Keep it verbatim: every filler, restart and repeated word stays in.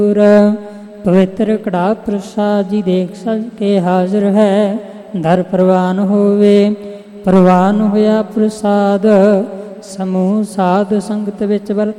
ਪਵਿੱਤਰ ਕੜਾ ਪ੍ਰਸਾਦ ਜੀ ਦੇਖ ਸਜ ਕੇ ਹਾਜ਼ਰ ਹੈ। ਦਰ ਪ੍ਰਵਾਨ ਹੋਵੇ, ਪ੍ਰਵਾਨ ਹੋਇਆ ਪ੍ਰਸਾਦ। ਸਮੂਹ ਸਾਧ ਸੰਗਤ ਵਿੱਚ ਵਰਤ